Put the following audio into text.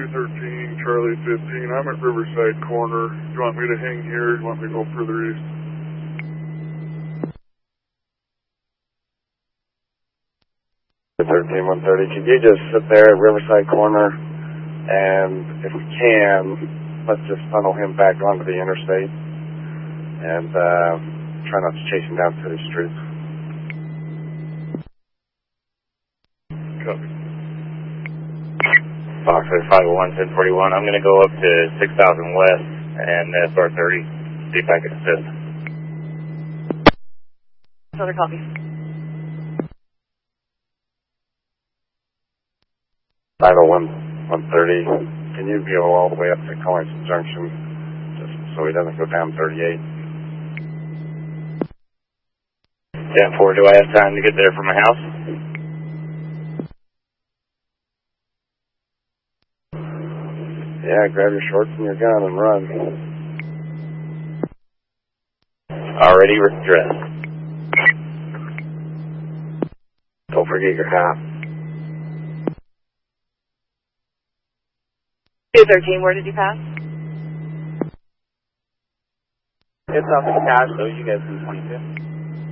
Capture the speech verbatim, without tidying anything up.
thirteen, Charlie fifteen. I'm at Riverside Corner. Do you want me to hang here? Do you want me to go further east? thirteen one thirty, could you just sit there at Riverside Corner, and if we can, let's just funnel him back onto the interstate, and uh, try not to chase him down city streets. Copy. Fox five oh one, ten forty-one, I'm going to go up to six thousand west and S R thirty, see if I can assist. Another copy. five oh one, one thirty, can you go all the way up to Collington Junction, just so he doesn't go down thirty-eight? ten four, do I have time to get there from my house? Yeah, grab your shorts and your gun and run. Already dressed. Don't forget your hat. two thirteen, where did you pass? It's off the cash, so you guys can twenty-two.